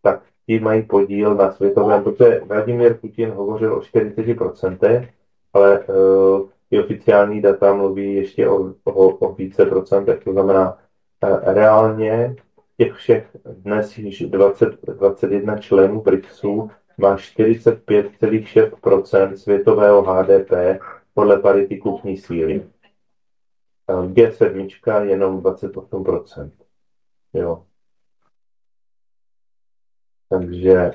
tak ti mají podíl na světovém, protože Vladimír Putin hovořil o 40%, ale ty oficiální data mluví ještě o více procentech. To znamená, reálně těch všech dnes již 21 členů BRICSu má 45,6% světového HDP podle parity kupní síly. G7 jenom 28%. Jo. Takže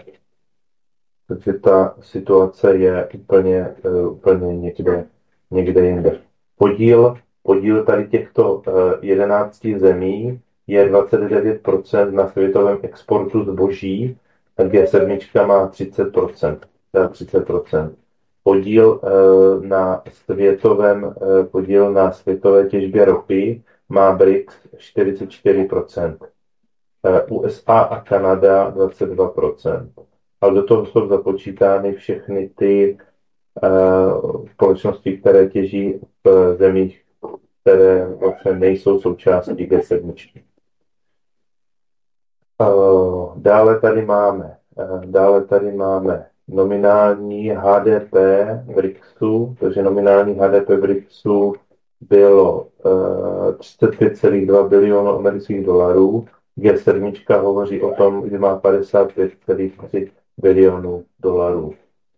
ta situace je úplně někde jinde. Podíl tady těchto 11 zemí je 29% na světovém exportu zboží, G7 má 30%. 30%. Podíl na světové těžbě ropy má BRICS 44%. USA a Kanada 22%. Ale do toho jsou započítány všechny ty společnosti, které těží v zemích, které vlastně nejsou součástí G7. Dále tady máme nominální HDP BRICSu, takže nominální HDP BRICSu bylo 35,2 bilionů amerických dolarů. G7 hovoří o tom, že má 55,3 bilionů dolarů.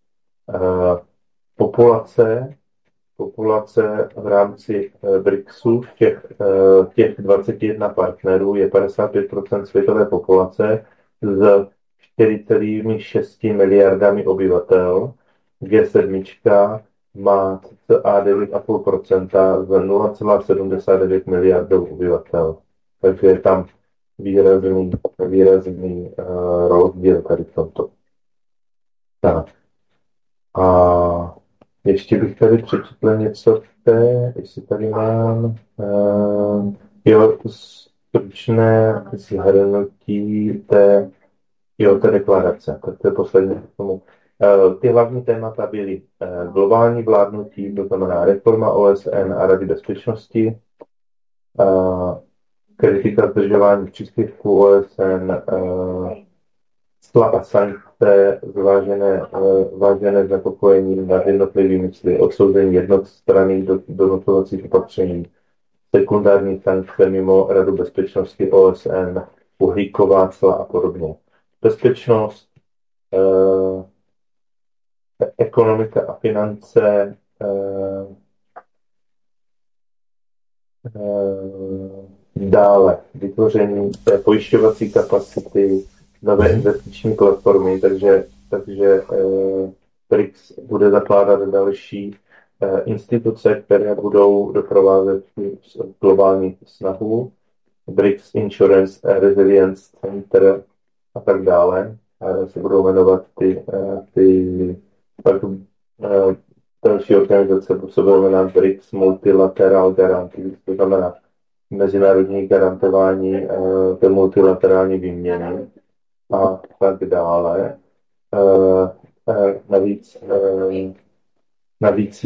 Populace v rámci BRICSu, těch 21 partnerů, je 55% světové populace z 4,6 miliardami obyvatel. G7 má cca 9,5% z 0,79 miliardů obyvatel. Takže je tam výrazný rozdíl tady v tomto. Tak. A ještě bych tady přečetl něco jestli tady mám, stručné shrnutí té deklarace. Tak to je poslední k tomu. Ty hlavní témata byly globální vládnutí, to znamená reforma OSN a Rady bezpečnosti, kritika zdržování příspěvků OSN, cla a sankce, vážené znepokojení nad jednotlivými mysli, odsouzení jednostranných donucovacích opatření, sekundární sankce mimo Radu bezpečnosti OSN, uhlíková cla a podobně. Bezpečnost, ekonomika a finance, dále vytvoření pojišťovací kapacity, nové investiční platformy, takže BRICS bude zakládat další instituce, které budou doprovázet globální snahu, BRICS Insurance Resilience Center a tak dále. A se budou jmenovat další organizace se budou jmenovat BRICS Multilateral Guarantees, to znamená mezinárodní garantování té multilaterální výměny a tak dále. Navíc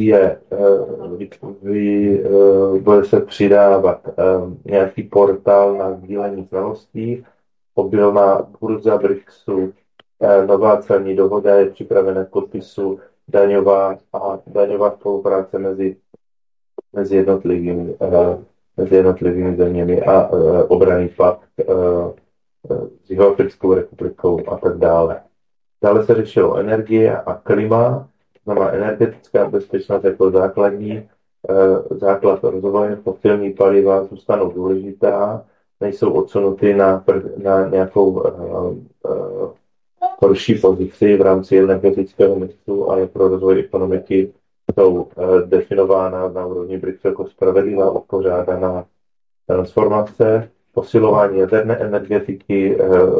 bude se přidávat nějaký portál na sdílení znalostí, obilná burza BRICSu, nová celní dohoda je připravena k podpisu, daňová spolupráce mezi jednotlivými zeměmi a obranný pakt s Jihoafrickou republikou a tak dále. Dále se řešilo energie a klima, znamená energetická bezpečnost jako základ rozvoje, fosilní paliva zůstanou důležitá, nejsou odsunuty na nějakou horší pozici v rámci energetického mixu, ale pro rozvoj ekonomiky jsou definována na úrovni BRICS jako spravedlivá, uspořádaná transformace, posilování jaderné energetiky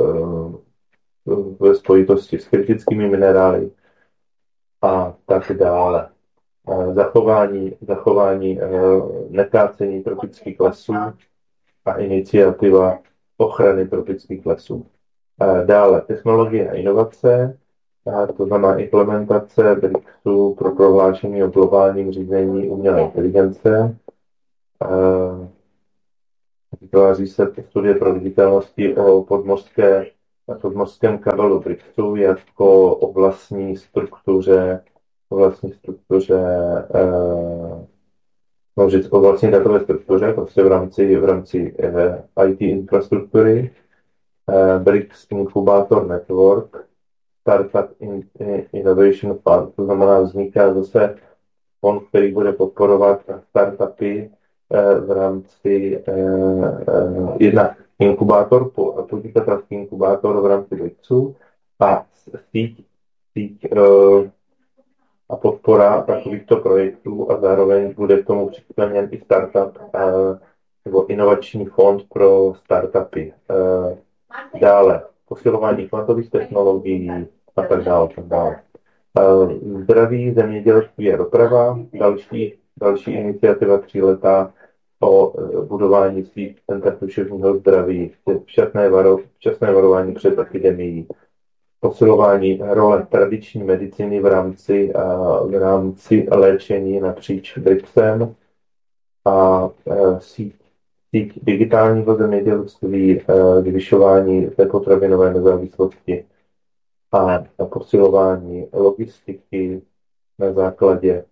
ve spojitosti s kritickými minerály a tak dále. Zachování nekácení tropických lesů a iniciativa ochrany tropických lesů. Dále technologie a inovace, to znamená implementace BRICSu pro prohlášení o globálním řízení umělé inteligence. Vytváří se studie proveditelnosti o podmořské na podmořském kabelu BRICSu jako o vlastní struktuře o vlastní datové struktuře, prostě v rámci IT infrastruktury, BRICS Incubator Network, Startup Innovation Fund, to znamená, vzniká zase fond, který bude podporovat startupy v rámci jednak inkubátor, podnikatelský inkubátor v rámci BRICSu a síť a podpora takovýchto projektů a zároveň bude k tomu připojen i startup nebo inovační fond pro startupy. Dále posilování kvantových technologií a tak dále. Zdraví, zemědělství a doprava, další iniciativa 3letá o budování svých center duševního zdraví, včasné varování před epidemií, posilování role tradiční medicíny v rámci léčení napříč BRICSem a síť digitálního zemědělství, zvyšování potravinové nezávislosti a posilování logistiky na základě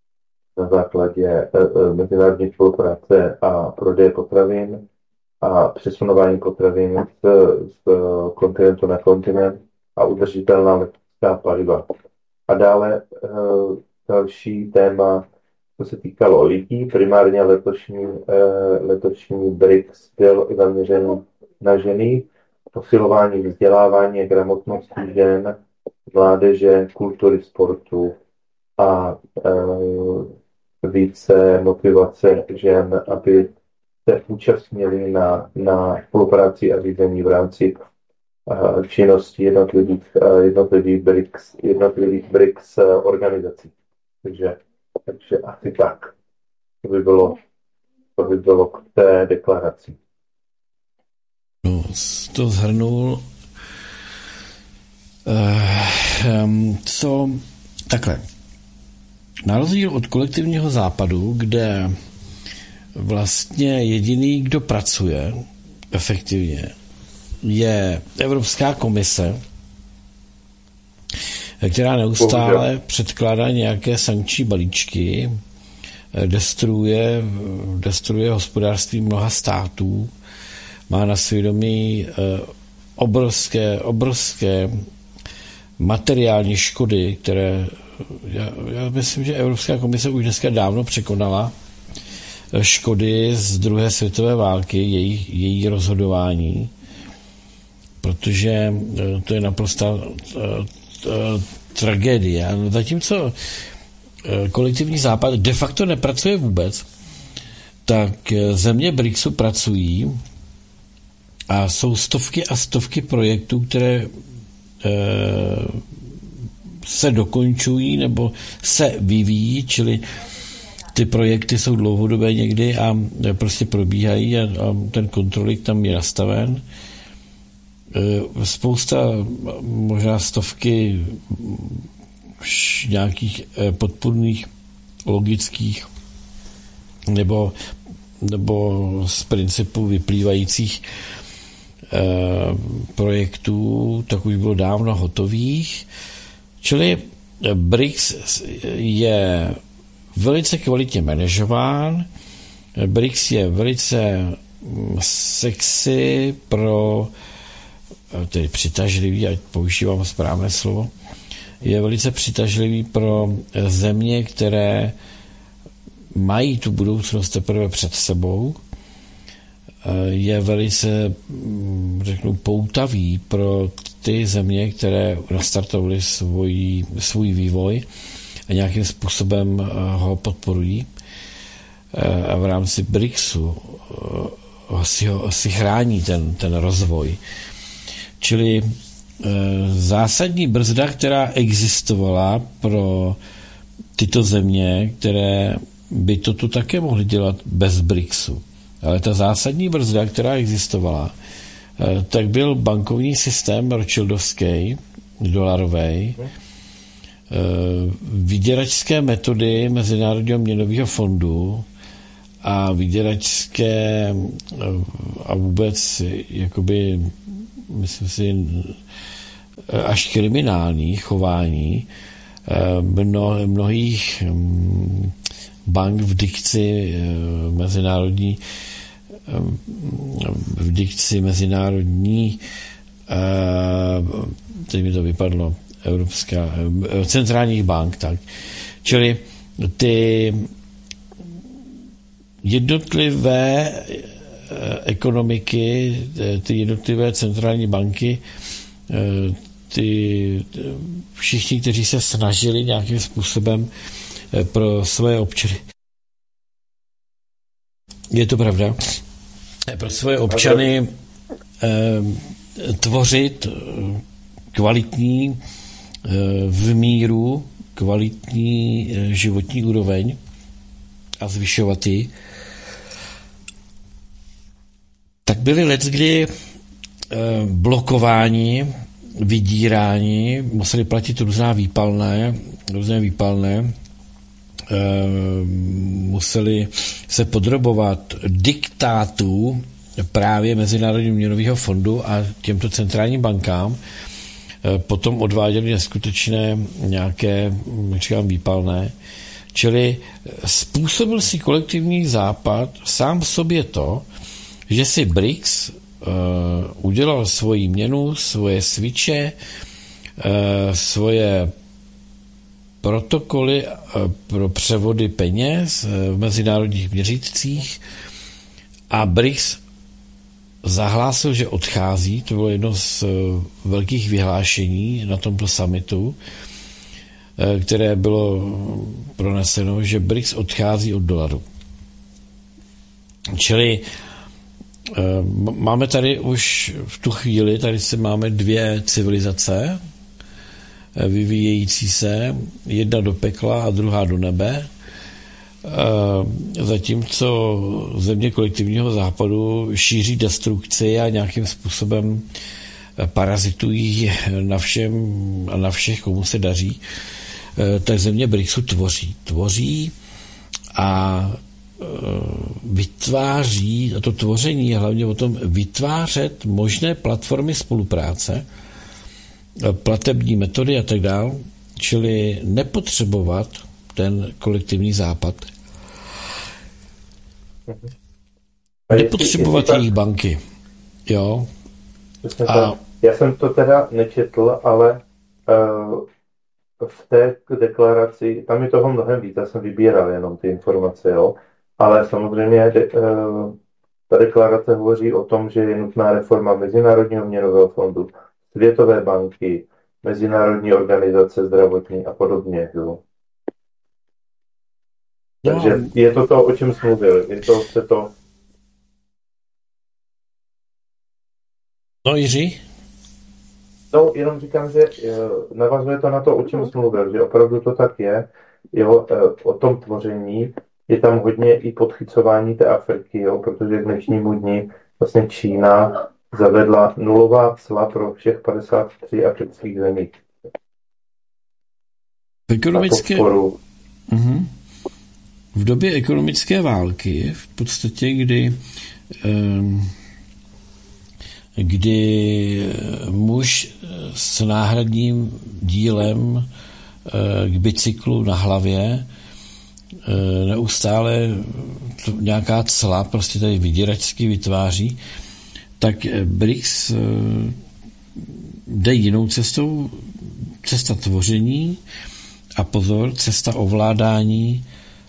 mezinárodní spolupráce a prodeje potravin a přesunování potravin z kontinentu na kontinent a udržitelná letecká paliva. A dále další téma, co se týkalo lidí, primárně letošní BRICS byl zaměřený na ženy, posilování vzdělávání a gramotnosti žen, mládeže, kultury, sportu a více motivace žen, aby se účastnili na spolupráci a řízení v rámci činnosti jednotlivých BRICS organizací. Takže asi tak. To by bylo k té deklaraci. No, to shrnul. Takhle. Na rozdíl od kolektivního západu, kde vlastně jediný, kdo pracuje efektivně, je Evropská komise, která neustále předkládá nějaké sankční balíčky, destruuje hospodářství mnoha států, má na svědomí obrovské materiální škody, které já myslím, že Evropská komise už dneska dávno překonala škody z druhé světové války, její rozhodování, protože to je naprostá tragédie. Zatímco kolektivní západ de facto nepracuje vůbec, tak země BRICSu pracují a jsou stovky a stovky projektů, které se dokončují nebo se vyvíjí, čili ty projekty jsou dlouhodobé někdy a prostě probíhají a ten kontrolik tam je nastaven. Spousta, možná stovky nějakých podpůrných, logických nebo z principu vyplývajících projektů, tak už bylo dávno hotových. Čili BRICS je velice kvalitně manažován, BRICS je velice sexy tedy přitažlivý, ať používám správné slovo, je velice přitažlivý pro země, které mají tu budoucnost teprve před sebou, je velice, řeknu, poutavý pro ty země, které nastartovaly svůj vývoj a nějakým způsobem ho podporují. A v rámci BRICSu si chrání ten rozvoj. Čili zásadní brzda, která existovala pro tyto země, které by to tu také mohly dělat bez BRICSu. Ale ta zásadní brzda, která existovala, tak byl bankovní systém rothschildovský, dolarový, vyděračské metody Mezinárodního měnového fondu a vyděračské a vůbec jakoby myslím si, až kriminální chování mnohých bank v dikci mezinárodní, teď mi to vypadlo, Evropská, centrálních bank, tak. Čili ty jednotlivé ekonomiky, ty jednotlivé centrální banky, ty všichni, kteří se snažili nějakým způsobem pro své občany. Je to pravda? Pro své občany tvořit kvalitní v míru, kvalitní životní úroveň a zvyšovat ji, tak byli leckdy blokováni, vydíráni, museli platit různé výpalné, museli se podrobovat diktátu právě Mezinárodního měnového fondu a těmto centrálním bankám, potom odváděli neskutečné nějaké, jak říkám, výpalné. Čili způsobil si kolektivní západ sám v sobě to, že si BRICS udělal svoji měnu, svoje switche, svoje protokoly pro převody peněz v mezinárodních měřítcích a BRICS zahlásil, že odchází. To bylo jedno z velkých vyhlášení na tomto summitu, které bylo proneseno, že BRICS odchází od dolaru. Čili máme tady už v tu chvíli, tady se máme dvě civilizace vyvíjející se, jedna do pekla a druhá do nebe, zatímco země kolektivního západu šíří destrukci a nějakým způsobem parazitují na všem a na všech, komu se daří, tak země BRICSu tvoří a vytváří, a to tvoření je hlavně o tom vytvářet možné platformy spolupráce, platební metody a tak dále, čili nepotřebovat ten kolektivní západ. Nepotřebovat jejich banky. Jo. Já jsem to teda nečetl, ale v té deklaraci, tam je toho mnohem víc, já jsem vybíral jenom ty informace, jo. Ale samozřejmě ta deklarace hovoří o tom, že je nutná reforma Mezinárodního měnového fondu, Světové banky, Mezinárodní organizace zdravotní a podobně. Jo. Takže je to to, o čem jsi mluvil. Je to se to... No, Jiří? No, jenom říkám, že navazuje to na to, o čem jsi mluvil, že opravdu to tak je. Jo, o tom tvoření je tam hodně i podchycování té Afriky, jo, protože k dnešnímu dni vlastně Čína zavedla nulová cla pro všech 53 afrických zemí. V době ekonomické války, v podstatě, kdy muž s náhradním dílem k bicyklu na hlavě neustále nějaká cla prostě tady vyděračsky vytváří, tak BRICS jde jinou cestou, cesta tvoření a pozor, cesta ovládání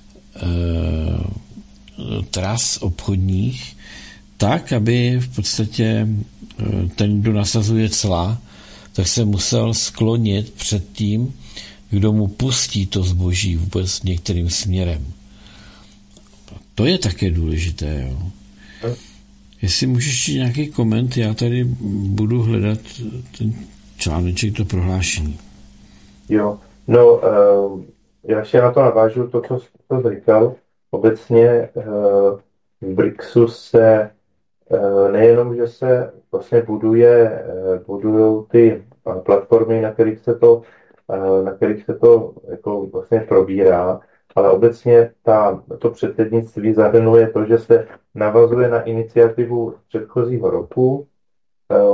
tras obchodních tak, aby v podstatě ten, kdo nasazuje cla, tak se musel sklonit před tím, kdo mu pustí to zboží vůbec některým směrem. To je také důležité. Jo. Jestli můžeš nějaký koment, já tady budu hledat ten článeček, to prohlášení. Jo, no, já ještě na to navážu to, co jsi říkal. Obecně v BRICSu se nejenom, že se vlastně budují ty platformy, na kterých se to jako vlastně probírá, ale obecně to předsednictví zahrnuje to, že se navazuje na iniciativu z předchozího roku,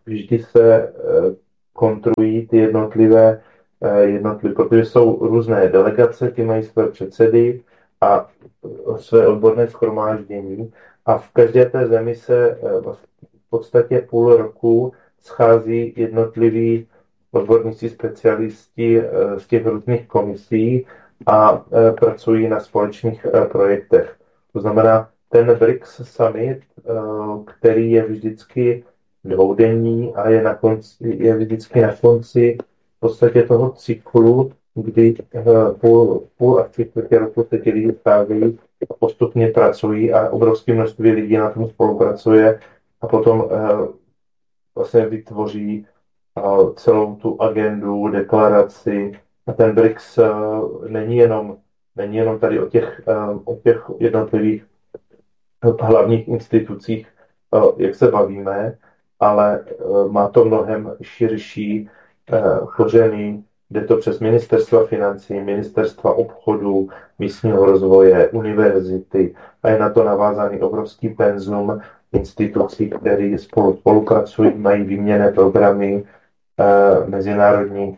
vždy se kontruují ty jednotlivé, protože jsou různé delegace, ty mají své předsedy a své odborné shromáždění a v každé té zemi se v podstatě půl roku schází jednotliví odborníci, specialisti z těch různých komisí a pracují na společných projektech. To znamená, ten BRICS summit, který je vždycky dvoudenní a je vždycky na konci v podstatě toho cyklu, kdy půl až čtvrtě roku se ti lidi stávají a postupně pracují a obrovské množství lidí na tom spolupracuje a potom vlastně vytvoří celou tu agendu, deklaraci. A ten BRICS není jenom tady o těch jednotlivých hlavních institucích, jak se bavíme, ale má to mnohem širší kořeny. Jde to přes ministerstva financí, ministerstva obchodu, místního rozvoje, univerzity a je na to navázaný obrovský penzum institucí, které spolupracují, mají výměnné programy, mezinárodní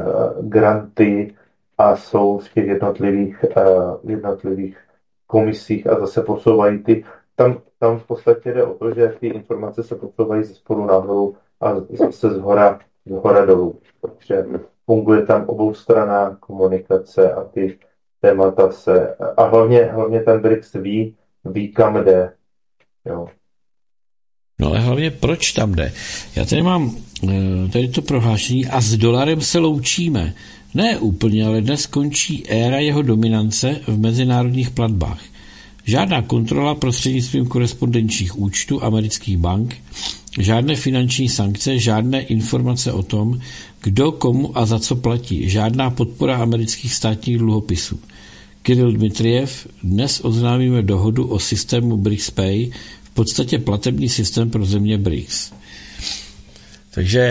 granty a jsou v těch jednotlivých komisích a zase posouvají tam v podstatě jde o to, že ty informace se posouvají ze spodu nahoru a zase z hora dolů. Takže funguje tam oboustranná komunikace a ty témata a hlavně ten BRICS ví kam jde. Jo. No ale hlavně proč tam jde? Já tady mám tady to prohlášení a s dolarem se loučíme. Ne úplně, ale dnes končí éra jeho dominance v mezinárodních platbách. Žádná kontrola prostřednictvím korespondenčních účtů amerických bank, žádné finanční sankce, žádné informace o tom, kdo komu a za co platí, žádná podpora amerických státních dluhopisů. Kirill Dmitrijev, dnes oznámíme dohodu o systému BRICS Pay, v podstatě platební systém pro země BRICS. Takže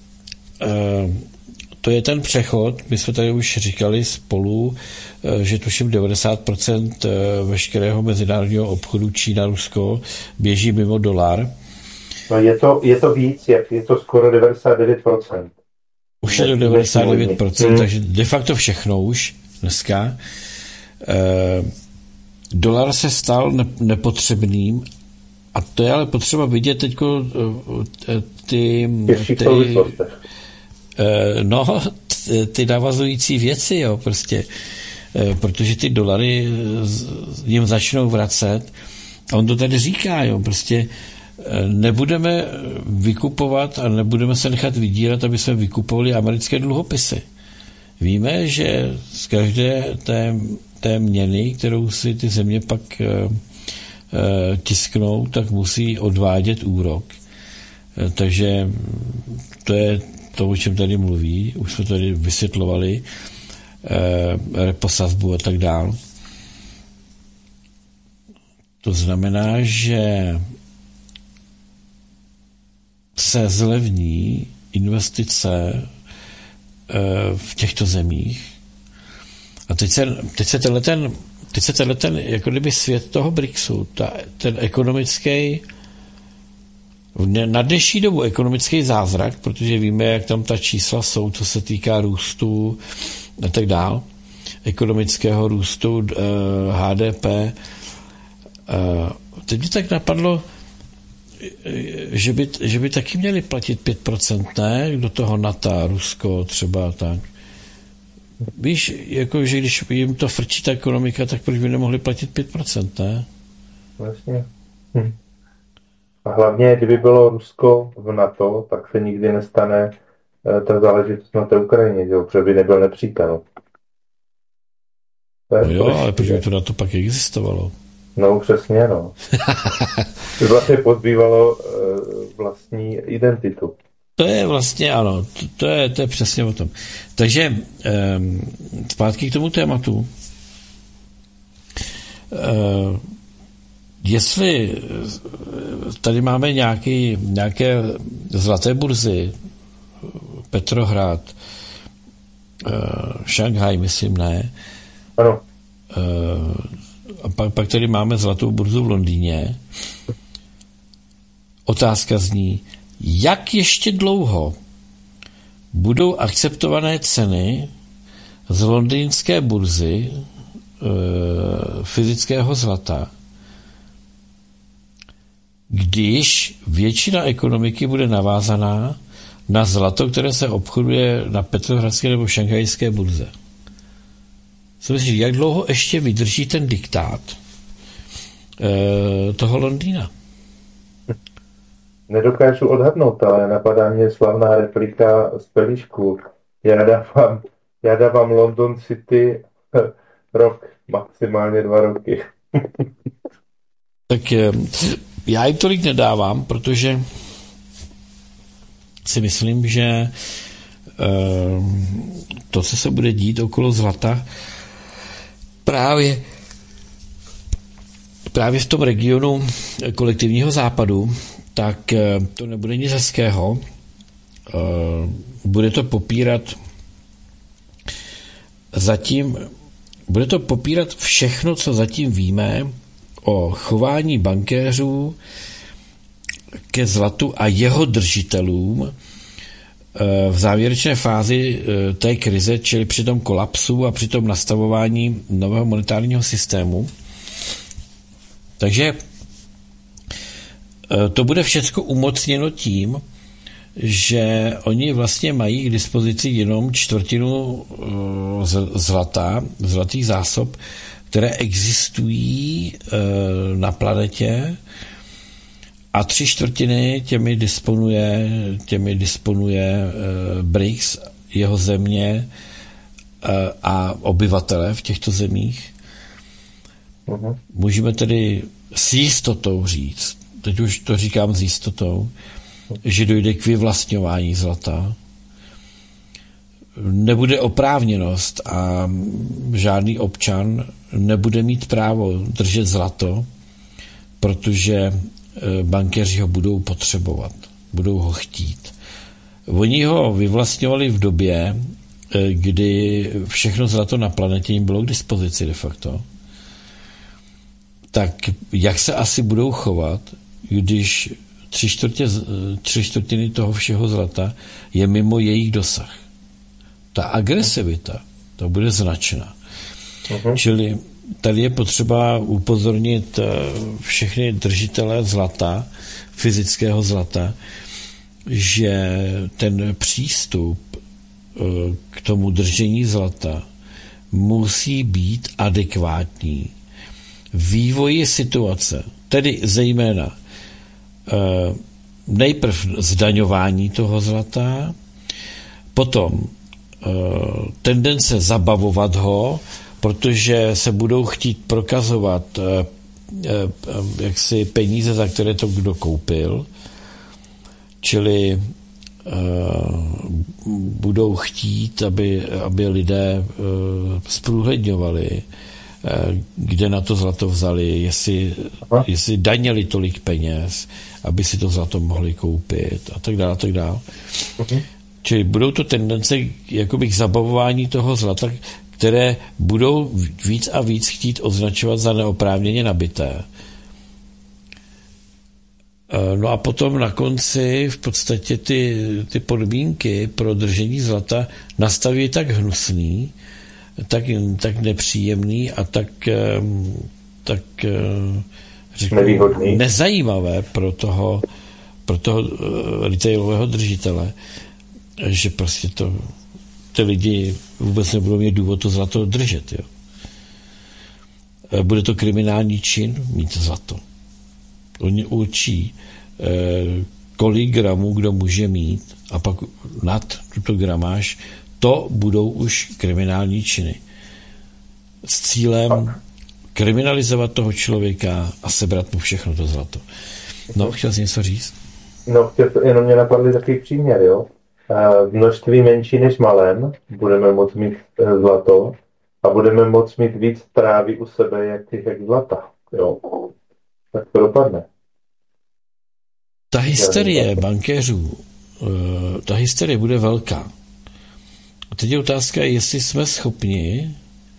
to je ten přechod, my jsme tady už říkali spolu, že tuším 90% veškerého mezinárodního obchodu Čína-Rusko běží mimo dolar. No je to víc, je to skoro 99%. Už je to 99%, takže de facto všechno už dneska. Dolar se stal nepotřebným a to je ale potřeba vidět teďko ty navazující věci, jo, prostě, protože ty dolary jim začnou vracet a on to tady říká, jo, prostě nebudeme vykupovat a nebudeme se nechat vydírat, aby jsme vykupovali americké dluhopisy. Víme, že z každé té měny, kterou si ty země pak tisknou, tak musí odvádět úrok. Takže to je to, o čem tady mluví, už jsme tady vysvětlovali, reposazbu a tak dál. To znamená, že se zlevní investice v těchto zemích a teď se tenhle jako kdyby svět toho BRICSu, ten ekonomický na dnešní dobu ekonomický zázrak, protože víme, jak tam ta čísla jsou, co se týká růstu a tak dál, ekonomického růstu, HDP. Teď mě tak napadlo, že by taky měli platit 5%, ne? Do toho NATO, Rusko třeba tak. Víš, jako, že když jim to frčí ta ekonomika, tak proč by nemohli platit 5%, ne? Vlastně. A hlavně, kdyby bylo Rusko v NATO, tak se nikdy nestane ta záležitost na té Ukrajině, protože by nebyl nepřítel. No jo, ale proč by to NATO pak existovalo? No, přesně, no. To vlastně pozbývalo vlastní identitu. To je vlastně, ano, to je přesně o tom. Takže zpátky k tomu tématu. Jestli tady máme nějaké zlaté burzy, Petrohrad, Šanghaj, myslím, ne? Ano. A pak tady máme zlatou burzu v Londýně. Otázka zní, Jak ještě dlouho budou akceptované ceny z londýnské burzy fyzického zlata, když většina ekonomiky bude navázaná na zlato, které se obchoduje na petrohradské nebo šanghajské burze? Co myslíš, jak dlouho ještě vydrží ten diktát toho Londýna? Nedokážu odhadnout, ale napadá mě slavná replika z Pelíšku. Já dávám London City rok, maximálně 2 roky. Tak já jim tolik nedávám, protože si myslím, že to, co se bude dít okolo zlata, právě v tom regionu kolektivního západu, tak to nebude nic hezkého. Bude to popírat všechno, co zatím víme o chování bankéřů ke zlatu a jeho držitelům v závěrečné fázi té krize, čili při tom kolapsu a při tom nastavování nového monetárního systému. Takže to bude všecko umocněno tím, že oni vlastně mají k dispozici jenom 1/4 zlata, zlatých zásob, které existují na planetě, a 3/4 těmi disponuje BRICS, jeho země a obyvatele v těchto zemích. Můžeme tedy s jistotou říct, teď už to říkám s jistotou, že dojde k vyvlastňování zlata. Nebude oprávněnost a žádný občan nebude mít právo držet zlato, protože bankéři ho budou potřebovat, budou ho chtít. Oni ho vyvlastňovali v době, kdy všechno zlato na planetě jim bylo k dispozici de facto. Tak jak se asi budou chovat, když 3/4 toho všeho zlata je mimo jejich dosah? Ta agresivita, to bude značná. Čili tady je potřeba upozornit všechny držitele zlata, fyzického zlata, že ten přístup k tomu držení zlata musí být adekvátní vývoji situace, tedy zejména nejprv zdaňování toho zlata, potom tendence zabavovat ho, protože se budou chtít prokazovat jaksi peníze, za které to kdo koupil, čili budou chtít, aby lidé zprůhledňovali, kde na to zlato vzali, jestli daněli tolik peněz, aby si to zlato mohli koupit a tak dále, a tak dále. Čili budou to tendence jakoby k zabavování toho zlata, které budou víc a víc chtít označovat za neoprávněně nabité. No a potom na konci v podstatě ty podmínky pro držení zlata nastaví tak hnusný, tak nepříjemný a tak řeknu, nezajímavé pro toho retailového držitele, že prostě ty lidi vůbec nebudou mít důvod to zlato držet. Jo. Bude to kriminální čin mít zlato. Oni určí, kolik gramů kdo může mít, a pak nad tuto gramáž to budou už kriminální činy. S cílem kriminalizovat toho člověka a sebrat mu všechno to zlato. No, chtěl jsi něco říct? No, jenom mě napadly takový příměr, jo. V množství menší než malém budeme moct mít zlato a budeme moct mít víc trávy u sebe, jak zlata, jo. Tak to dopadne. Ta hysterie bankéřů, ta hysterie bude velká. A teď je otázka, jestli jsme schopni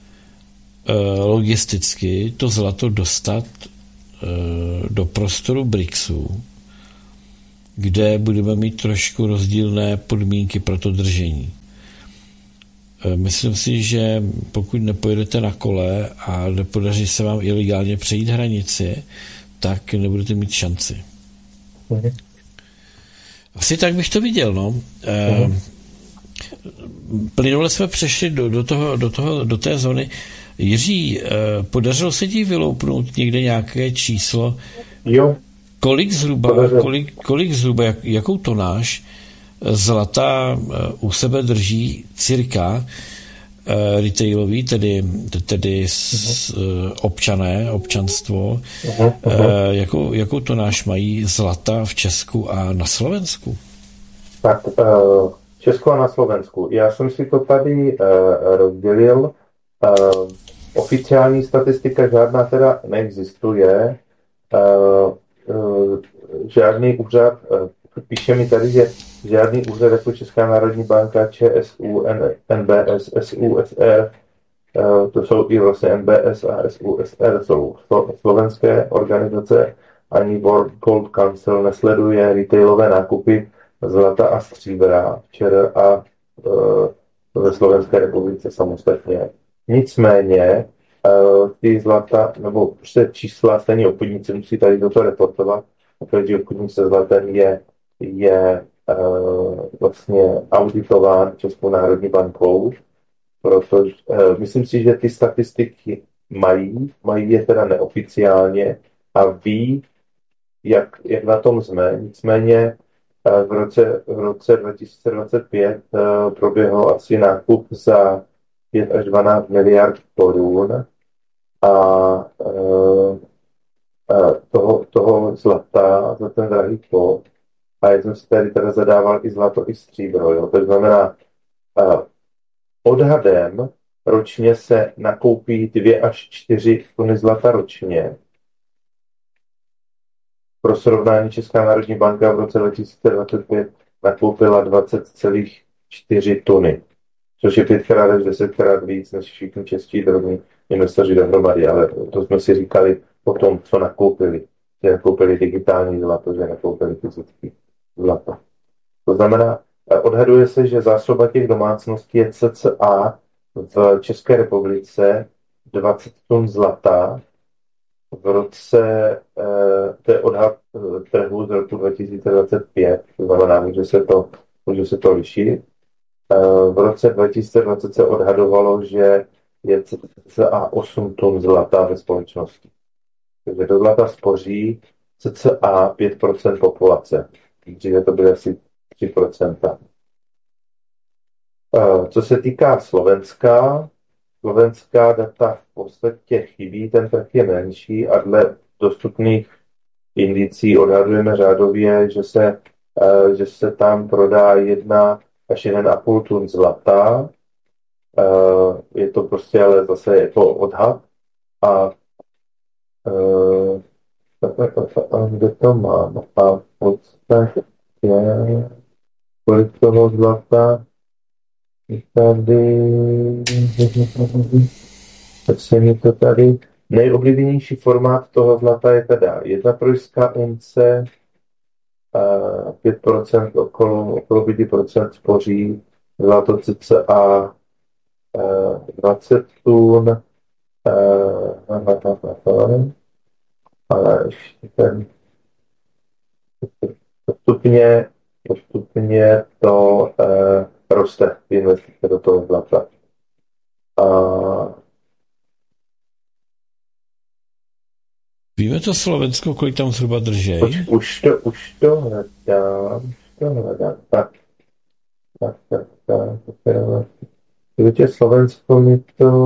logisticky to zlato dostat do prostoru BRICSu, kde budeme mít trošku rozdílné podmínky pro to držení. Myslím si, že pokud nepojedete na kole a nepodaří se vám ilegálně přejít hranici, tak nebudete mít šanci. Asi tak bych to viděl, no. Plynule jsme přešli do té zóny. Jiří, podařilo se ti vyloupnout někde nějaké číslo? Jo. Kolik zhruba, jakou tonáž zlata u sebe drží cirka retailový, tedy občanstvo, jakou tonáž mají zlata v Česku a na Slovensku? Tak v Česku a na Slovensku. Já jsem si to tady rozdělil. Oficiální statistika žádná teda neexistuje. Žádný úřad, píše mi tady, že žádný úřad jako Česká národní banka, ČSÚ, NBS, SUSR, to jsou i vlastně NBS a SUSR, jsou slovenské organizace, ani World Gold Council nesleduje retailové nákupy zlata a stříbra včera a ve Slovenské republice samostatně. Nicméně ty zlata, nebo prostě čísla, stejně obchodníci musí tady toto reportovat, protože obchodník se zlatem je vlastně auditován Českou národní bankou, protože myslím si, že ty statistiky mají je teda neoficiálně a ví, jak na tom jsme. Nicméně v roce 2025 proběhl asi nákup za 5 až 12 miliard korun a toho zlata za ten drahý kov. A já jsem si tady teda zadával i zlato, i stříbro. Jo? To znamená, odhadem ročně se nakoupí 2 až 4 tuny zlata ročně. Pro srovnání Česká národní banka v roce 2025 nakoupila 20,4 tuny, což je 5x až 10x víc než všichni čeští drobní investoři dohromady, ale to jsme si říkali o tom, co nakoupili. Že nakoupili digitální zlato, že nakoupili fyzický zlato. To znamená, odhaduje se, že zásoba těch domácností je cca v České republice 20 tun zlata. V roce, to je odhad trhu z roku 2025, to znamená, může se to lišit. V roce 2020 se odhadovalo, že je cca 8 tun zlata ve společnosti. Takže do zlata spoří cca 5% populace. Dříve to byly asi 3%. Co se týká slovenská data v podstatě chybí, ten trh je menší a dle dostupných indicí odhadujeme řádově, že se tam prodá 1 až 1,5 tun zlata. Je to prostě ale zase jako odhad. A kde to mám? A v podstatě kolik toho zlata tady, tak se mi to tady, nejoblíbenější formát toho zlata je teda 1 trojská unce, 5%, okolo 5% spoří, zlato cca 20 tun, ale ještě ten postupně to roste investice do toho zlata. Víme to Slovensko, kolik tam zhruba držej? Už to hledám. Tak. Takže Slovensko mi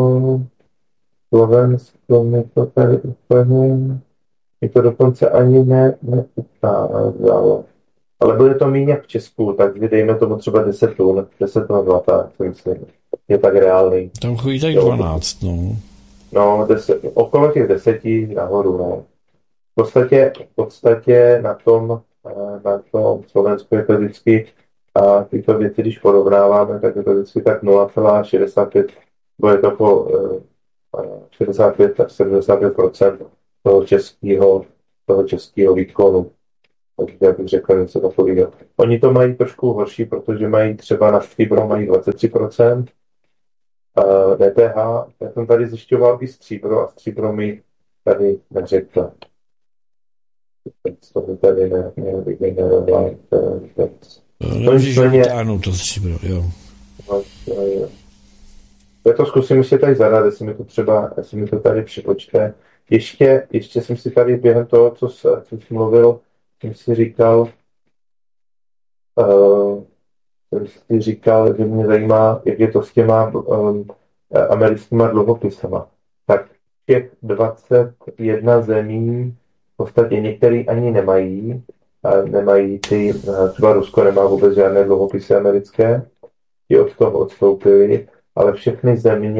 to tady úplně, mi to dokonce ani neukázalo. Ale bude to méně jak v Česku, takže dejme tomu třeba 10 tun zlata, si myslím. Je tak reálný. Tam chodí tak 12, no. No, okolo těch 10 nahoru, no. V podstatě na tom Slovensku je to vždycky, a tyto věci, když porovnáváme, tak je to vždycky tak 0,65, bude to po 65 až 75% toho českého výkonu. takže já bych řekl něco takového. Oni to mají trošku horší, protože mají třeba na stříbro mají 23% DPH. Já jsem tady zjišťoval i stříbro a stříbro mi tady neřekl. To by tady nevygeneroval. Nemůžeš vytáhnout to stříbro, jo. Já to zkusím ještě tady zadat, jestli mi to tady připočte. Ještě jsem si tady během toho, co jsi mluvil, jsem si říkal, že mě zajímá, jak je to s těma americkýma dluhopisama. Tak těch 21 zemí, v podstatě některý ani nemají ty, třeba Rusko nemá vůbec žádné dluhopisy americké, ti od toho odstoupili, ale všechny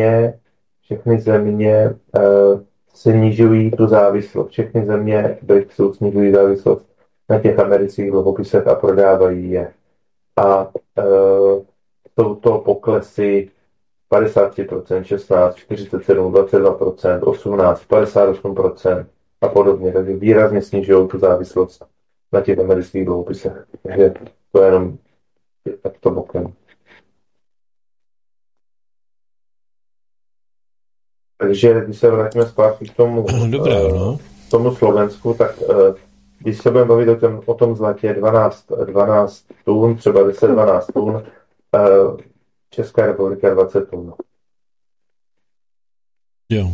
země snižují tu závislost. Všechny země BRICSu snižují závislost na těch amerických dluhopisech a prodávají je. A jsou to poklesy 53%, 16%, 47%, 22%, 18%, 58% a podobně. Takže výrazně snižují tu závislost na těch amerických dluhopisech. Takže to je jenom takto bokem. Takže když se vrátíme zpátky k tomu, tomu Slovensku, tak když se budeme bavit o tom zlatě 12 tun, třeba 10-12 tun, Česká republika 20 tun. Jo.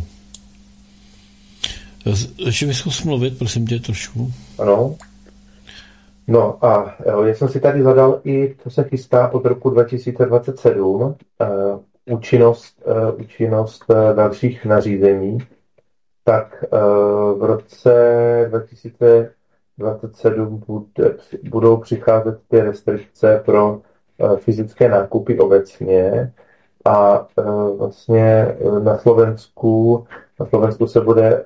Ještě mi zkus mluvit, prosím tě, trošku. Ano. No a já jsem si tady zadal i, co se chystá od roku 2027, účinnost dalších nařízení, tak v roce 2027 budou přicházet ty restrikce pro fyzické nákupy obecně a vlastně na Slovensku se bude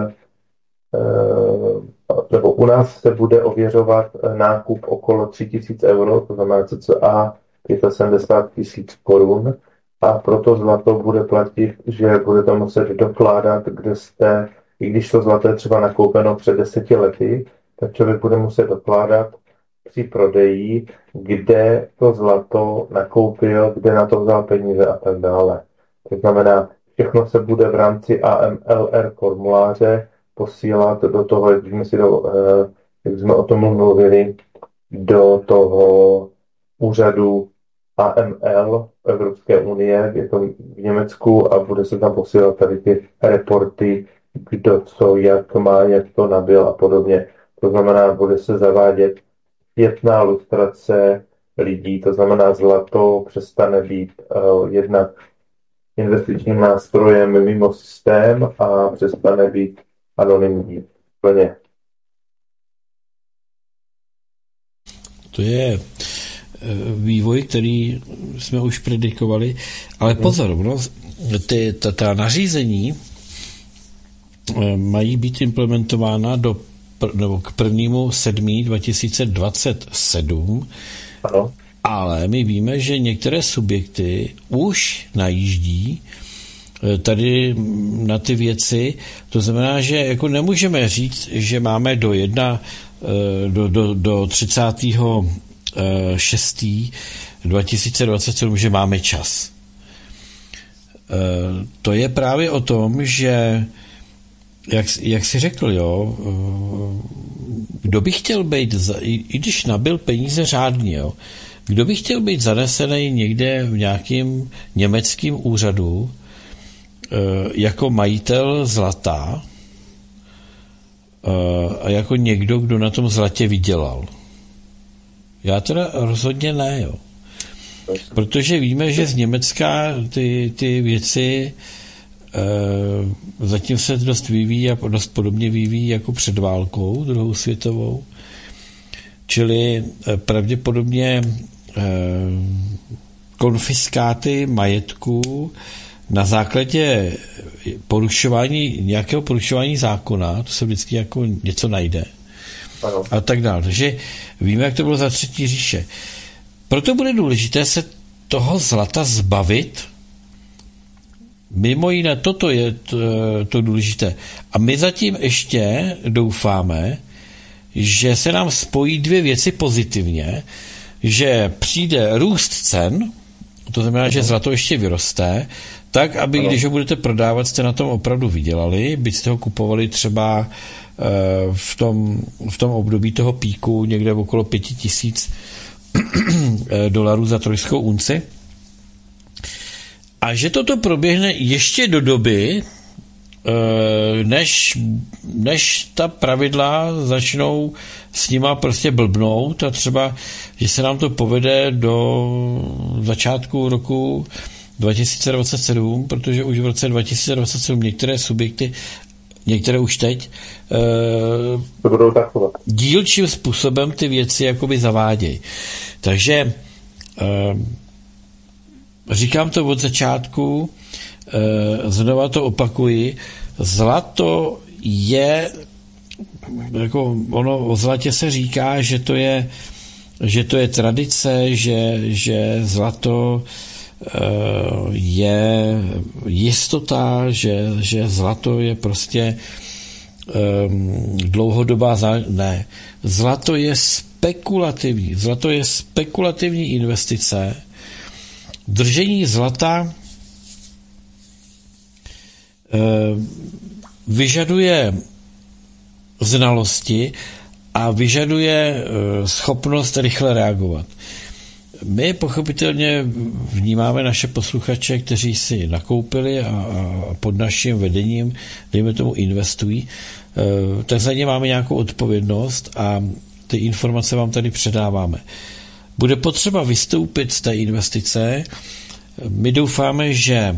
nebo u nás se bude ověřovat nákup okolo 3000 euro, to znamená cca 75 000 korun. A proto zlato bude platit, že budete muset dokládat, kde jste, i když to zlato je třeba nakoupeno před 10 lety, tak člověk bude muset dokládat při prodeji, kde to zlato nakoupil, kde na to vzal peníze a tak dále. To znamená, všechno se bude v rámci AMLR formuláře posílat do toho, jak jsme o tom mluvili, do toho úřadu AML Evropské unie, je to v Německu a bude se tam posílat tady ty reporty, kdo co, jak má, jak to nabyl a podobně. To znamená, bude se zavádět zpětná lustrace lidí, to znamená zlato přestane být jednak investičním nástrojem mimo systém a přestane být anonymní. Plně. To je vývoj, který jsme už predikovali, ale pozor, ta nařízení mají být implementována k 1.7.2027, ano. Ale my víme, že některé subjekty už najíždí tady na ty věci, to znamená, že jako nemůžeme říct, že máme do 30.6.2027, že máme čas. To je právě o tom, že jak jsi řekl, jo, kdo by chtěl být, i když nabyl peníze řádně, jo, kdo by chtěl být zanesený někde v nějakým německým úřadu jako majitel zlata a jako někdo, kdo na tom zlatě vydělal. Já teda rozhodně ne, jo. Protože víme, že z Německa ty věci zatím se dost vyvíjí a dost podobně vyvíjí jako před válkou, druhou světovou. Čili pravděpodobně konfiskáty majetku na základě nějakého porušování zákona, to se vždycky jako něco najde. Ano. A tak dále. Takže víme, jak to bylo za třetí říše. Proto bude důležité se toho zlata zbavit. Mimo jiné, toto je to důležité. A my zatím ještě doufáme, že se nám spojí dvě věci pozitivně, že přijde růst cen, to znamená, že zlato ještě vyroste, tak, aby když ho budete prodávat, jste na tom opravdu vydělali, byť jste ho kupovali třeba v tom období toho píku někde okolo $5,000 za trojskou unci. A že toto proběhne ještě do doby, než ta pravidla začnou s nima prostě blbnout a třeba, že se nám to povede do začátku roku 2027, protože už v roce 2027 některé subjekty, některé už teď, to budou takové dílčím způsobem ty věci jakoby zavádějí. Takže říkám to od začátku, znova to opakuji, zlato je, jako ono o zlatě se říká, že to je tradice, že zlato je jistota, že zlato je prostě dlouhodobá ne. Zlato je spekulativní investice. Držení zlata vyžaduje znalosti a vyžaduje schopnost rychle reagovat. My pochopitelně vnímáme naše posluchače, kteří si nakoupili a pod naším vedením, dejme tomu, investují, tak za ně máme nějakou odpovědnost a ty informace vám tady předáváme. Bude potřeba vystoupit z té investice. My doufáme, že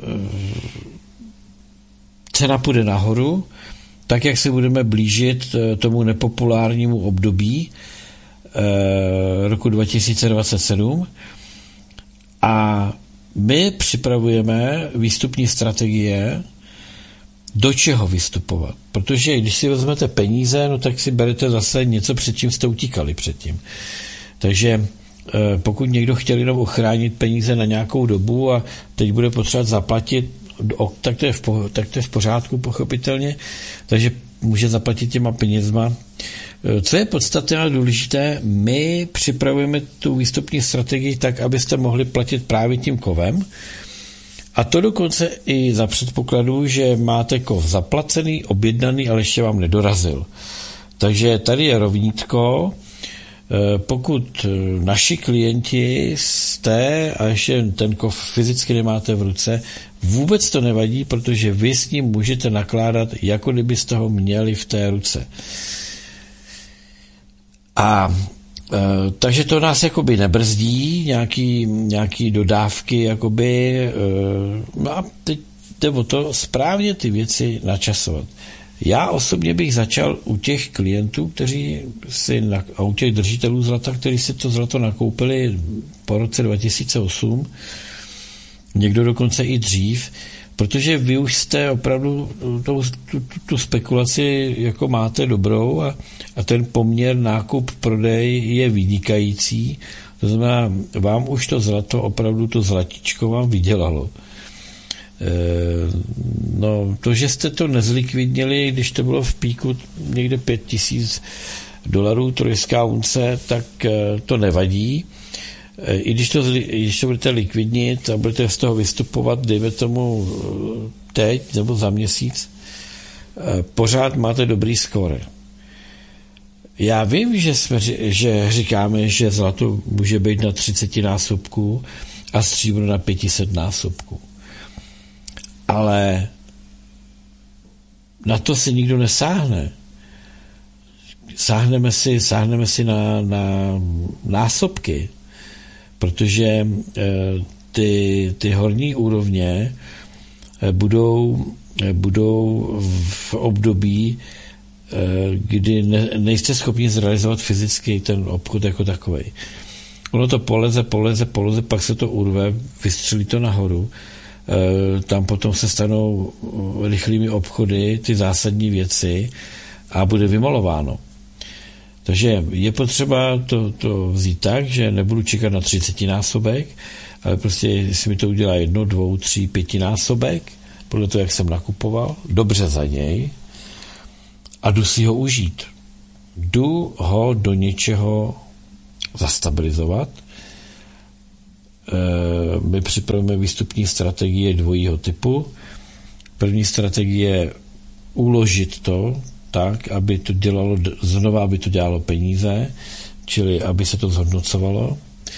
cena půjde nahoru, tak jak se budeme blížit tomu nepopulárnímu období roku 2027 a my připravujeme výstupní strategie, do čeho vystupovat. Protože když si vezmete peníze, no tak si berete zase něco, před čím jste utíkali předtím. Takže pokud někdo chtěl jenom ochránit peníze na nějakou dobu a teď bude potřebovat zaplatit, tak to je v pořádku, pochopitelně, takže může zaplatit těma penězma. Co je podstatné a důležité, my připravujeme tu výstupní strategii tak, abyste mohli platit právě tím kovem, a to dokonce i za předpokladu, že máte kov zaplacený, objednaný, ale ještě vám nedorazil. Takže tady je rovnítko. Pokud naši klienti jste a ještě ten kov fyzicky nemáte v ruce, vůbec to nevadí, protože vy s ním můžete nakládat, jako kdybyste ho měli v té ruce. A takže to nás jakoby nebrzdí, nějaký dodávky, jakoby, a teď jde o to správně ty věci načasovat. Já osobně bych začal u těch klientů, a u těch držitelů zlata, kteří si to zlato nakoupili po roce 2008, někdo dokonce i dřív, protože vy už jste opravdu tu spekulaci jako máte dobrou a ten poměr nákup-prodej je vynikající. To znamená, vám už to zlato, opravdu to zlatičko vám vydělalo. No, to, že jste to nezlikvidnili, když to bylo v píku někde $5,000 trojská unce, tak to nevadí. I když to budete likvidnit a budete z toho vystupovat, dejme tomu teď nebo za měsíc, pořád máte dobrý skóre. Já vím, že říkáme, že zlato může být na 30 násobků a stříbro na 500 násobků. Ale na to si nikdo nesáhne. Sáhneme si na násobky, protože ty horní úrovně budou v období, kdy nejste schopni zrealizovat fyzicky ten obchod jako takovej. Ono to poleze, pak se to urve, vystřelí to nahoru, tam potom se stanou rychlými obchody, ty zásadní věci a bude vymalováno. Takže je potřeba to vzít tak, že nebudu čekat na 30 násobek, ale prostě jestli mi to udělá 1, 2, 3, 5 násobek, podle toho, jak jsem nakupoval, dobře za něj a jdu si ho užít. jdu ho do něčeho zastabilizovat. My připravujeme výstupní strategie dvojího typu. První strategie je uložit to tak, aby to dělalo, znova aby to dělalo peníze, čili aby se to zhodnocovalo.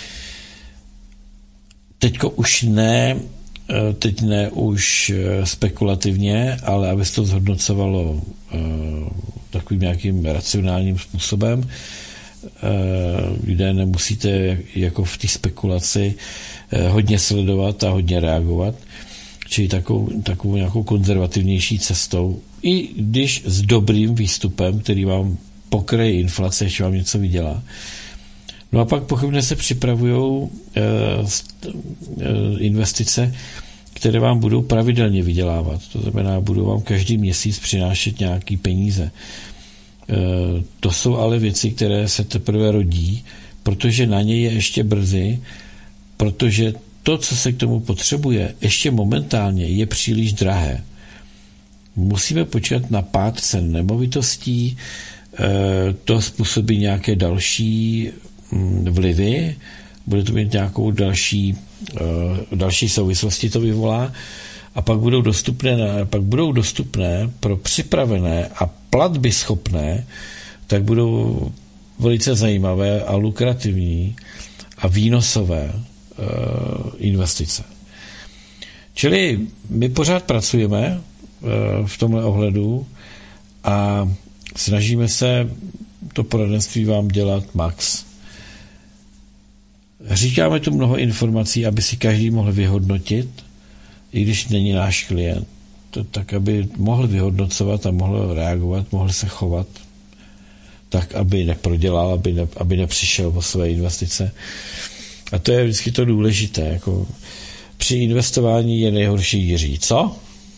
Teď ne už spekulativně, ale aby se to zhodnocovalo takovým nějakým racionálním způsobem, kde nemusíte jako v té spekulaci hodně sledovat a hodně reagovat, čili takovou nějakou konzervativnější cestou, i když s dobrým výstupem, který vám pokryje inflace, ještě vám něco vydělá. No a pak pochopně se připravují investice, které vám budou pravidelně vydělávat. To znamená, budou vám každý měsíc přinášet nějaký peníze. To jsou ale věci, které se teprve rodí, protože na ně je ještě brzy, protože to, co se k tomu potřebuje, ještě momentálně je příliš drahé. Musíme počkat na pád cen nemovitostí, to způsobí nějaké další vlivy, bude to mít nějakou další souvislosti to vyvolá a pak budou dostupné pro připravené a platby schopné, tak budou velice zajímavé a lukrativní a výnosové investice. Čili my pořád pracujeme v tomhle ohledu a snažíme se to poradenství vám dělat max. Říkáme tu mnoho informací, aby si každý mohl vyhodnotit, i když není náš klient, tak aby mohl vyhodnocovat a mohl reagovat, mohl se chovat tak, aby neprodělal, aby nepřišel o své investice. A to je vždycky to důležité. Jako při investování je nejhorší Jiří. Co?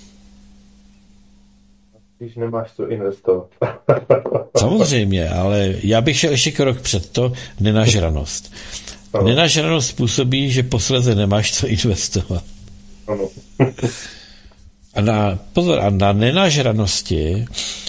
Když nemáš co investovat. Samozřejmě, ale já bych šel ještě krok před to, nenažranost. Ano. Nenažranost způsobí, že posledně nemáš co investovat. Ano. A na nenažranosti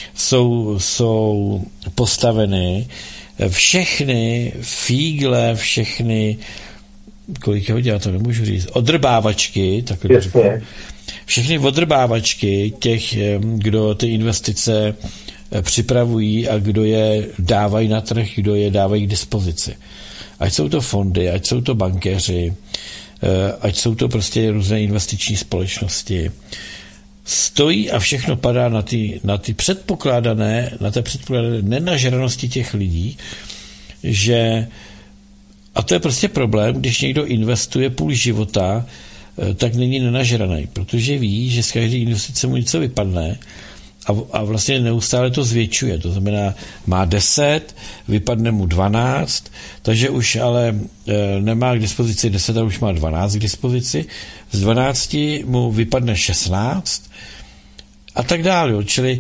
jsou postaveny všechny fígle, všechny, kolik hodin, já to nemůžu říct, odrbávačky, takhle řeknu, všechny odrbávačky těch, kdo ty investice připravují a kdo je dávají na trh, kdo je dávají k dispozici. Ať jsou to fondy, ať jsou to bankéři, ať jsou to prostě různé investiční společnosti. Stojí a všechno padá na té předpokládané nenažranosti těch lidí, že, a to je prostě problém, když někdo investuje půl života, tak není nenažraný, protože ví, že z každé investice mu něco vypadne a vlastně neustále to zvětšuje. To znamená, má 10, vypadne mu 12, takže už ale nemá k dispozici 10, ale už má 12 k dispozici. Z 12 mu vypadne 16 a tak dále. Čili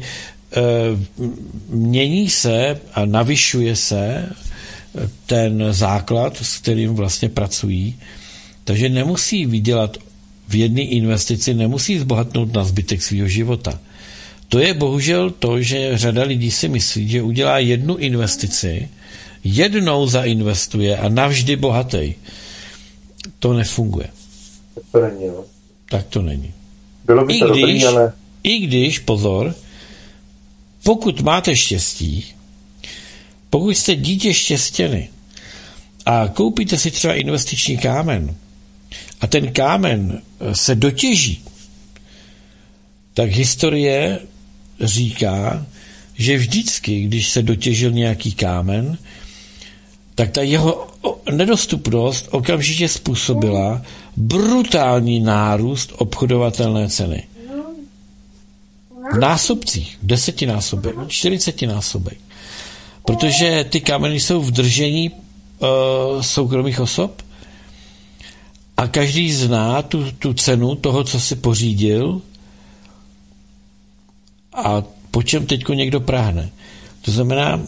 mění se a navyšuje se ten základ, s kterým vlastně pracují, takže nemusí vydělat v jedné investici, nemusí zbohatnout na zbytek svého života. To je bohužel to, že řada lidí si myslí, že udělá jednu investici, jednou zainvestuje a navždy bohatý. To nefunguje. To není, no. Tak to není. Bylo by to dobrý, ale... I když, pozor, pokud máte štěstí, pokud jste dítě štěstěny a koupíte si třeba investiční kámen a ten kámen se dotěží, tak historie říká, že vždycky, když se dotěžil nějaký kámen, tak ta jeho nedostupnost okamžitě způsobila brutální nárůst obchodovatelné ceny. V násobcích, 10násobek, 40násobek. Protože ty kámeny jsou v držení soukromých osob a každý zná tu cenu toho, co si pořídil a po čem teďko někdo práhne. To znamená,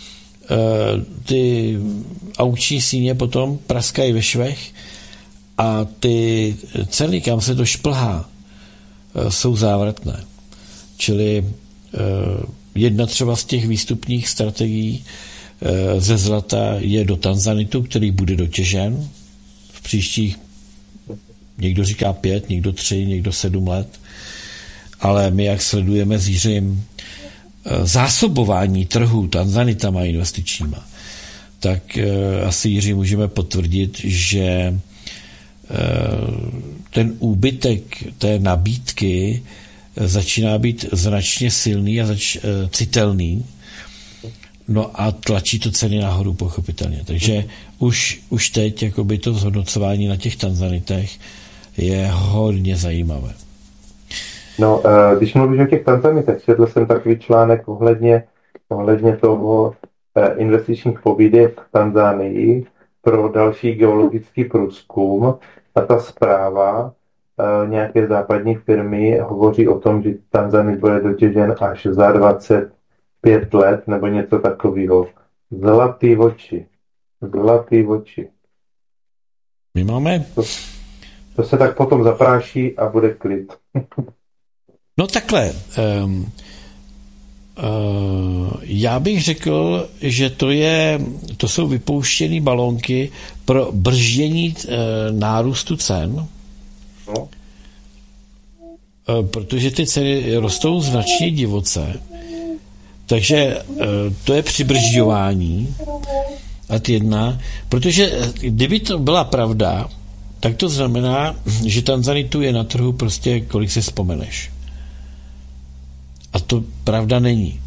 ty aukční síně potom praskají ve švech a ty ceny, kam se to šplhá, jsou závratné. Čili jedna třeba z těch výstupních strategií ze zlata je do Tanzanitu, který bude dotěžen v příštích, někdo říká 5, někdo 3, někdo 7 let, ale my, jak sledujeme s Jiřím zásobování trhu Tanzanitama investičníma, tak asi, Jiří, můžeme potvrdit, že ten úbytek té nabídky začíná být značně silný a citelný, no a tlačí to ceny nahoru pochopitelně. Takže už teď jakoby to zhodnocování na těch Tanzanitech je hodně zajímavé. No, když mluvíš o těch Tanzanitech, četl jsem takový článek ohledně toho investičních pobídek v Tanzánii pro další geologický průzkum a ta zpráva nějaké západní firmy hovoří o tom, že Tanzanit bude dotěžen až za 25 let nebo něco takového. Zlatý oči. My máme... To se tak potom zapráší a bude klid. No takhle. Já bych řekl, že to jsou vypouštěné balónky pro brždění nárůstu cen, no. Protože ty ceny rostou značně divoce, takže to je přibržďování ad jedna, protože kdyby to byla pravda, tak to znamená, že Tanzanitu je na trhu prostě, kolik si vzpomeneš. A to pravda není.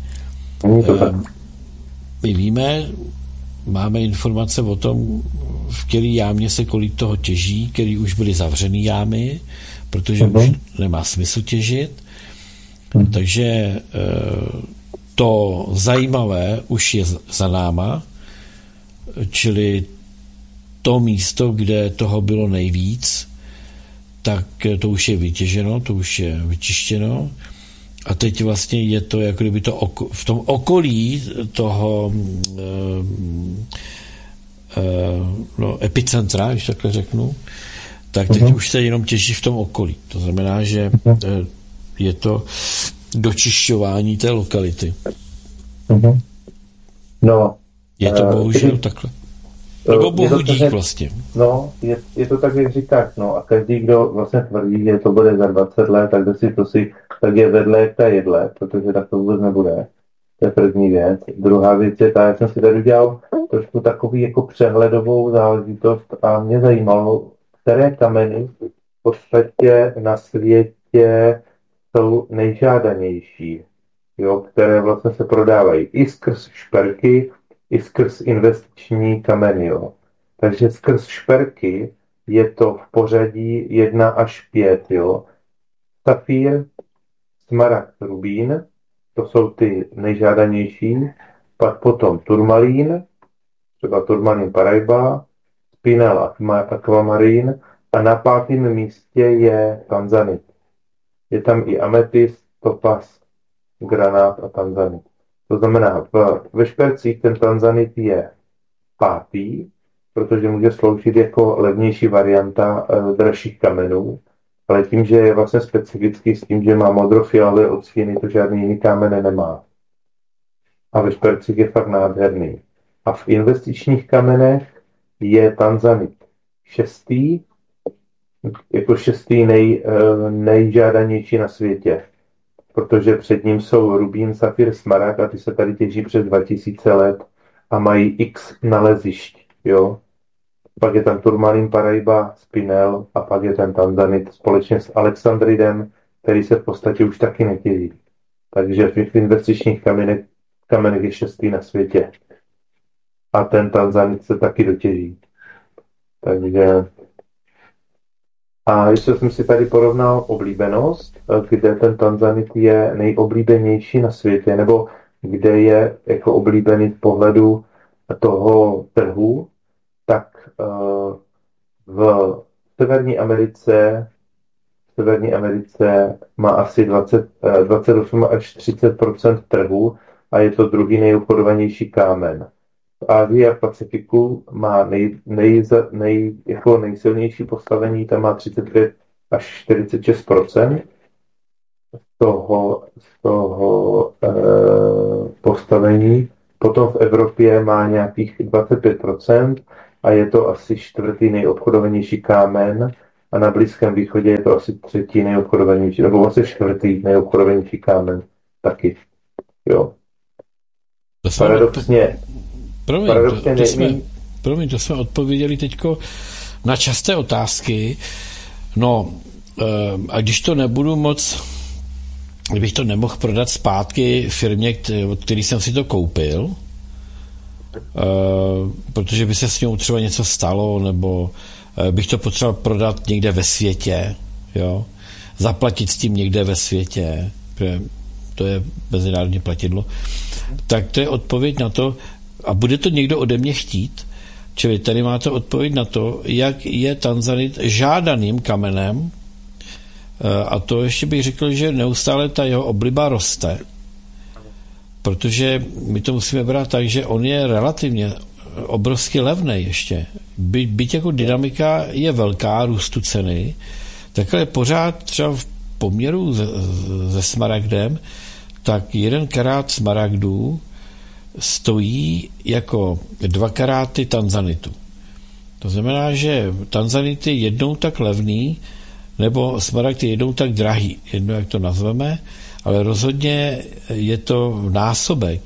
My víme, máme informace o tom, v který jámě se kolik toho těží, který už byly zavřený jámy, protože už nemá smysl těžit. Takže to zajímavé už je za náma, čili to místo, kde toho bylo nejvíc, tak to už je vytěženo, to už je vyčištěno a teď vlastně je to, jako kdyby to v tom okolí toho epicentra, když takhle řeknu, tak teď už se jenom těží v tom okolí. To znamená, že je to dočišťování té lokality. No, je to bohužel takhle. Nebo bohu dík vlastně. No, je to tak, jak říkáš, no a každý, kdo vlastně tvrdí, že to bude za 20 let, tak je vedle jak ta jedle, protože tak to vůbec nebude. To je první věc. Druhá věc je ta, já jsem si tady udělal trošku takový jako přehledovou záležitost a mě zajímalo, které kameny v podstatě na světě jsou nejžádanější, jo, které vlastně se prodávají i skrz šperky, i skrz investiční kameny. Jo. Takže skrz šperky je to v pořadí 1 až 5. Jo. Safír, smaragd, rubín, to jsou ty nejžádanější. Pak potom turmalín, třeba turmalín Paraiba, spinel aquamarín a na 5. místě je tanzanit. Je tam i ametist, topaz, granát a tanzanit. To znamená, ve špercích ten tanzanit je 5., protože může sloužit jako levnější varianta dražších kamenů, ale tím, že je vlastně specifický s tím, že má modrofialové odstíny, to žádný jiný kámen nemá. A ve špercích je fakt nádherný. A v investičních kamenech je tanzanit 6., jako 6. nejžádanější na světě. Protože před ním jsou rubín, safír, smaragd a ty se tady těží přes 2000 let a mají x nalezišť, jo. Pak je tam turmalín Paraiba, spinel a pak je ten tanzanit společně s alexandridem, který se v podstatě už taky netěží. Takže v investičních kamenech je 6. na světě. A ten tanzanit se taky dotěží. Takže... A ještě jsem si tady porovnal oblíbenost, kde ten tanzanit je nejoblíbenější na světě, nebo kde je jako oblíbený z pohledu toho trhu, tak v Severní Americe má asi 28 až 30% trhu a je to druhý nejobchodovanější kámen. V Asii a Pacifiku má nejsilnější postavení, tam má 35 až 46%. z toho postavení. Potom v Evropě má nějakých 25% a je to asi čtvrtý nejobchodovanější kámen a na Blízkém východě je to asi třetí nejobchodovanější, nebo vlastně čtvrtý nejobchodovanější kámen taky. Jo. To jsme Paradoxně to jsme odpověděli teďko na časté otázky. No, a když to nebudu moc, kdybych to nemohl prodat zpátky firmě, od který jsem si to koupil, protože by se s ním třeba něco stalo, nebo bych to potřeboval prodat někde ve světě, jo, zaplatit s tím někde ve světě, protože to je mezinárodní platidlo, tak to je odpověď na to, a bude to někdo ode mě chtít, čili tady máte odpověď na to, jak je tanzanit žádaným kamenem, a to ještě bych řekl, že neustále ta jeho obliba roste, protože my to musíme brát tak, že on je relativně obrovsky levný ještě. Byť jako dynamika je velká růstu ceny, tak ale pořád třeba v poměru se smaragdem, tak 1 karát smaragdů stojí jako 2 karáty tanzanitu. To znamená, že tanzanit je jednou tak levný, nebo smaragd je jednou tak drahý, jedno jak to nazveme, ale rozhodně je to násobek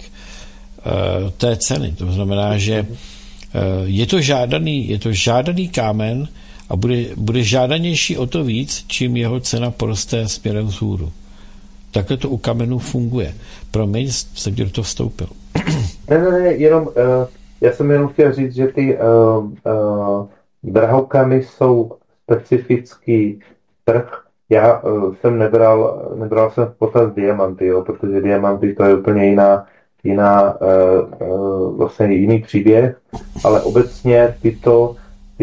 té ceny. To znamená, že je to žádaný kámen a bude žádanější o to víc, čím jeho cena poroste směrem vzhůru. Takhle to u kamenů funguje. Promiň, jsem ti do toho vstoupil. Ne, jenom, já jsem jenom chtěl říct, že ty drahokamy jsou specifický trh. Já jsem nebral jsem v potaz diamanty, jo, protože diamanty to je úplně jiná vlastně jiný příběh, ale obecně tyto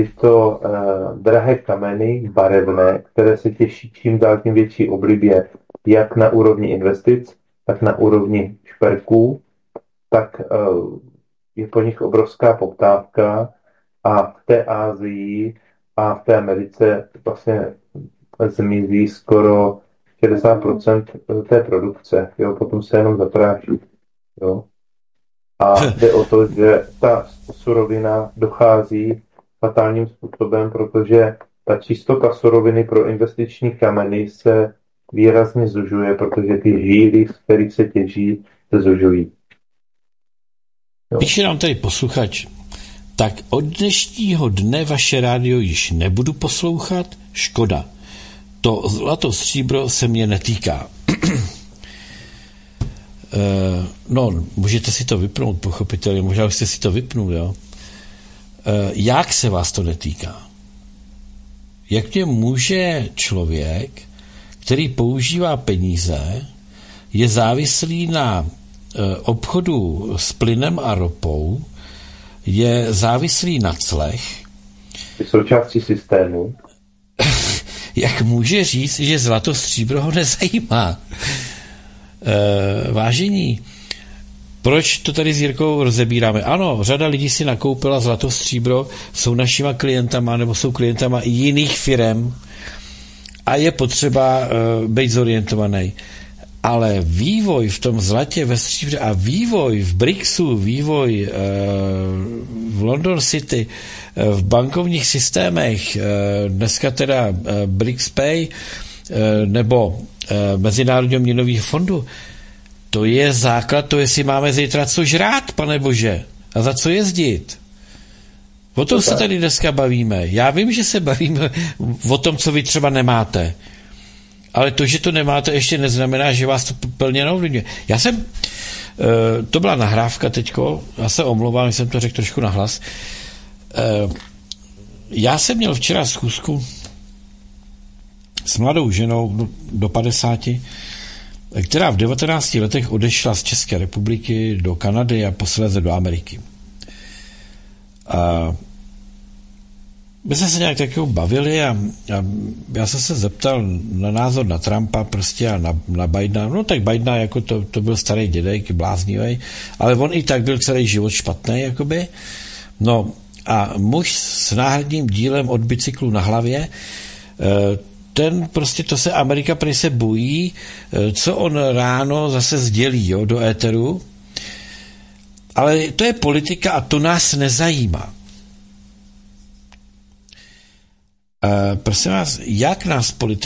drahé kameny barevné, které se těší čím dál tím větší oblibě, jak na úrovni investic, tak na úrovni šperků, tak je po nich obrovská poptávka a v té Asii a v té Americe vlastně zmizí skoro 60% té produkce, jo, potom se jenom zapráší, jo. A jde o to, že ta surovina dochází fatálním způsobem, protože ta čistota suroviny pro investiční kameny se výrazně zužuje, protože ty žíly, z kterých se těží, se zužují. Píše nám tady posluchač, tak od dnešního dne vaše rádio již nebudu poslouchat, škoda. To zlato stříbro se mě netýká. No, můžete si to vypnout, pochopitelně, možná už jste si to vypnul, jo. Jak se vás to netýká? Jak mě může člověk, který používá peníze, je závislý na obchodu s plynem a ropou, je závislý na clech. Je součástí systému. Jak může říct, že zlato stříbro ho nezajímá? Vážení, proč to tady s Jirkou rozebíráme? Ano, řada lidí si nakoupila zlato stříbro, jsou našima klientama nebo jsou klientama jiných firem a je potřeba být zorientovaný. Ale vývoj v tom zlatě ve stříbře a vývoj v BRICSu, vývoj v London City, v bankovních systémech, dneska teda BRICS Pay nebo Mezinárodního měnového fondu, to je základ, to jestli máme zítra co žrát, pane Bože, a za co jezdit. O tom se tady dneska bavíme. Já vím, že se bavíme o tom, co vy třeba nemáte. Ale to, že to nemáte, ještě neznamená, že vás to plně neovlivňuje. Já jsem, to byla nahrávka teďko, já se omlouvám, jsem to řekl trošku nahlas. Já jsem měl včera schůzku s mladou ženou do 50, která v 19 letech odešla z České republiky do Kanady a posléze do Ameriky. A my jsme se nějak takovou bavili a já jsem se zeptal na názor na Trumpa prostě a na Bidena. No tak Bidena jako to byl starý dědek, bláznivý, ale on i tak byl celý život špatný, jakoby. No a muž s náhradním dílem od bicyklu na hlavě, ten prostě, to se Amerika prý se bojí, co on ráno zase sdělí, jo, do éteru, ale to je politika a to nás nezajímá. Prosím vás, jak nás politika